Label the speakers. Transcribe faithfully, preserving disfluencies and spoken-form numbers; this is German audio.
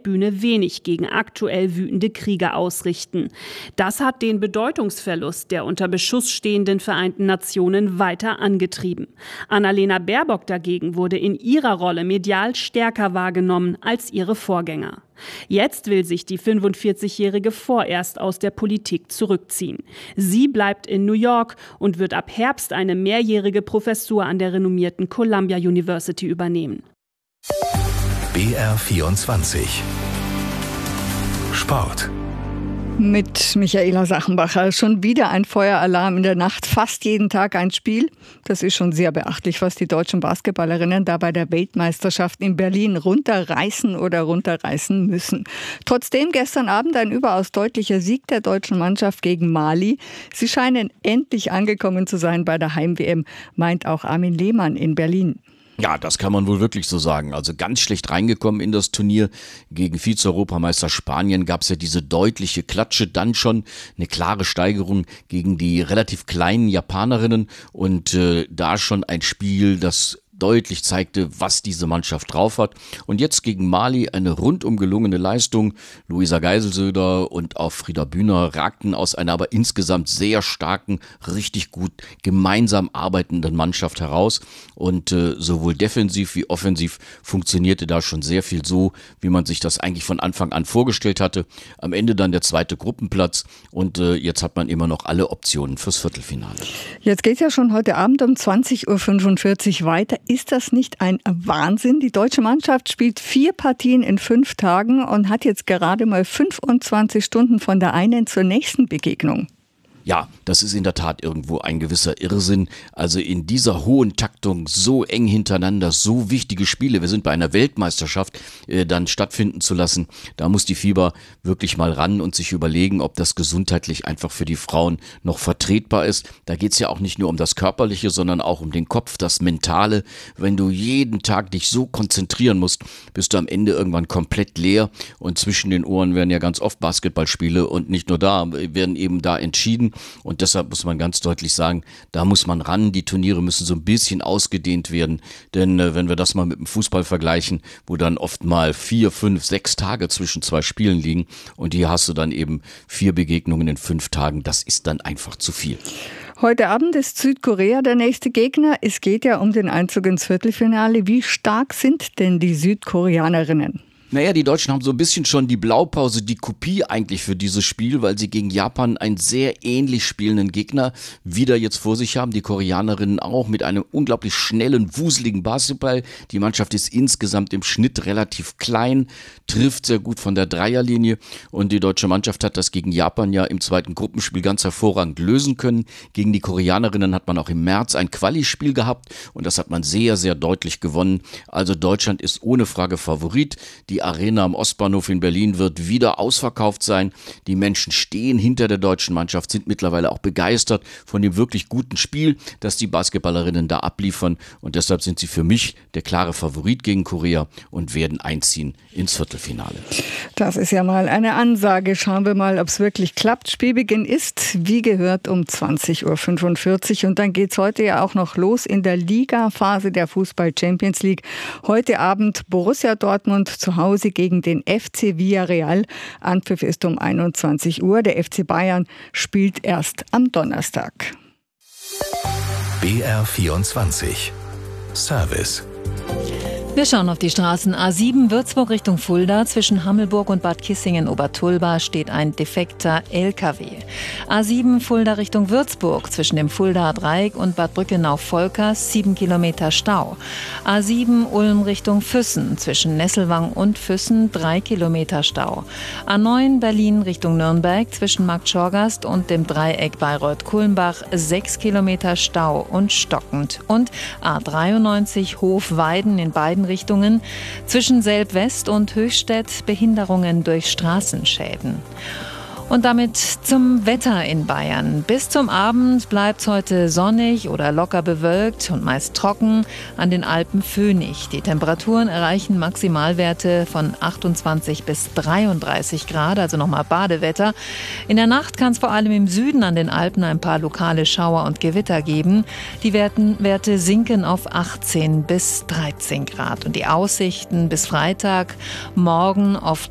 Speaker 1: Weltbühne wenig gegen aktuell wütende Kriege ausrichten. Das hat den Bedeutungsverlust der unter Beschuss stehenden Vereinten Nationen weiter angetrieben. Annalena Baerbock dagegen wurde in ihrer Rolle medial stärker wahrgenommen als ihre Vorgänger. Jetzt will sich die fünfundvierzigjährige vorerst aus der Politik zurückziehen. Sie bleibt in New York und wird ab Herbst eine mehrjährige Professur an der renommierten Columbia University übernehmen.
Speaker 2: B R vierundzwanzig Sport.
Speaker 3: Mit Michaela Sachenbacher. Schon wieder ein Feueralarm in der Nacht, fast jeden Tag ein Spiel. Das ist schon sehr beachtlich, was die deutschen Basketballerinnen da bei der Weltmeisterschaft in Berlin runterreißen oder runterreißen müssen. Trotzdem gestern Abend ein überaus deutlicher Sieg der deutschen Mannschaft gegen Mali. Sie scheinen endlich angekommen zu sein bei der Heim-W M, meint auch Armin Lehmann in Berlin.
Speaker 4: Ja, das kann man wohl wirklich so sagen. Also ganz schlecht reingekommen in das Turnier. Gegen Vize-Europameister Spanien gab es ja diese deutliche Klatsche, dann schon eine klare Steigerung gegen die relativ kleinen Japanerinnen und äh, da schon ein Spiel, das deutlich zeigte, was diese Mannschaft drauf hat. Und jetzt gegen Mali eine rundum gelungene Leistung. Luisa Geiselsöder und auch Frieda Bühner ragten aus einer aber insgesamt sehr starken, richtig gut gemeinsam arbeitenden Mannschaft heraus. Und äh, sowohl defensiv wie offensiv funktionierte da schon sehr viel so, wie man sich das eigentlich von Anfang an vorgestellt hatte. Am Ende dann der zweite Gruppenplatz und äh, jetzt hat man immer noch alle Optionen fürs Viertelfinale.
Speaker 3: Jetzt geht es ja schon heute Abend um zwanzig Uhr fünfundvierzig weiter. Ist das nicht ein Wahnsinn? Die deutsche Mannschaft spielt vier Partien in fünf Tagen und hat jetzt gerade mal fünfundzwanzig Stunden von der einen zur nächsten Begegnung.
Speaker 4: Ja, das ist in der Tat irgendwo ein gewisser Irrsinn. Also in dieser hohen Taktung so eng hintereinander, so wichtige Spiele, wir sind bei einer Weltmeisterschaft, äh, dann stattfinden zu lassen. Da muss die FIBA wirklich mal ran und sich überlegen, ob das gesundheitlich einfach für die Frauen noch vertretbar ist. Da geht's ja auch nicht nur um das Körperliche, sondern auch um den Kopf, das Mentale. Wenn du jeden Tag dich so konzentrieren musst, bist du am Ende irgendwann komplett leer und zwischen den Ohren werden ja ganz oft Basketballspiele und nicht nur da, werden eben da entschieden. Und deshalb muss man ganz deutlich sagen, da muss man ran. Die Turniere müssen so ein bisschen ausgedehnt werden. Denn äh, wenn wir das mal mit dem Fußball vergleichen, wo dann oft mal vier, fünf, sechs Tage zwischen zwei Spielen liegen und hier hast du dann eben vier Begegnungen in fünf Tagen, das ist dann einfach zu viel.
Speaker 3: Heute Abend ist Südkorea der nächste Gegner. Es geht ja um den Einzug ins Viertelfinale. Wie stark sind denn die Südkoreanerinnen?
Speaker 4: Naja, die Deutschen haben so ein bisschen schon die Blaupause, die Kopie eigentlich für dieses Spiel, weil sie gegen Japan einen sehr ähnlich spielenden Gegner wieder jetzt vor sich haben. Die Koreanerinnen auch mit einem unglaublich schnellen, wuseligen Basketball. Die Mannschaft ist insgesamt im Schnitt relativ klein, trifft sehr gut von der Dreierlinie und die deutsche Mannschaft hat das gegen Japan ja im zweiten Gruppenspiel ganz hervorragend lösen können. Gegen die Koreanerinnen hat man auch im März ein Quali-Spiel gehabt und das hat man sehr, sehr deutlich gewonnen. Also Deutschland ist ohne Frage Favorit. Die Arena am Ostbahnhof in Berlin wird wieder ausverkauft sein. Die Menschen stehen hinter der deutschen Mannschaft, sind mittlerweile auch begeistert von dem wirklich guten Spiel, das die Basketballerinnen da abliefern. Und deshalb sind sie für mich der klare Favorit gegen Korea und werden einziehen ins Viertelfinale.
Speaker 3: Das ist ja mal eine Ansage. Schauen wir mal, ob es wirklich klappt. Spielbeginn ist, wie gehört, um zwanzig Uhr fünfundvierzig. Und dann geht es heute ja auch noch los in der Liga-Phase der Fußball-Champions League. Heute Abend Borussia Dortmund zu Hause gegen den F C Villarreal. Anpfiff ist um einundzwanzig Uhr. Der F C Bayern spielt erst am Donnerstag.
Speaker 2: B R vierundzwanzig Service.
Speaker 5: Wir schauen auf die Straßen. A sieben Würzburg Richtung Fulda. Zwischen Hammelburg und Bad Kissingen-Obertulba steht ein defekter L K W. A sieben Fulda Richtung Würzburg. Zwischen dem Fuldaer Dreieck und Bad Brückenau-Volkers sieben Kilometer Stau. A sieben Ulm Richtung Füssen. Zwischen Nesselwang und Füssen drei Kilometer Stau. A neun Berlin Richtung Nürnberg. Zwischen Marktschorgast und dem Dreieck Bayreuth-Kulmbach sechs Kilometer Stau und stockend. Und A dreiundneunzig Hofweiden in beiden Richtungen. Zwischen Selb-West und Höchstädt Behinderungen durch Straßenschäden. Und damit zum Wetter in Bayern. Bis zum Abend bleibt es heute sonnig oder locker bewölkt und meist trocken, an den Alpen föhnig. Die Temperaturen erreichen Maximalwerte von achtundzwanzig bis dreiunddreißig Grad, also nochmal Badewetter. In der Nacht kann es vor allem im Süden an den Alpen ein paar lokale Schauer und Gewitter geben. Die Werten, Werte sinken auf achtzehn bis dreizehn Grad. Und die Aussichten bis Freitag, morgen oft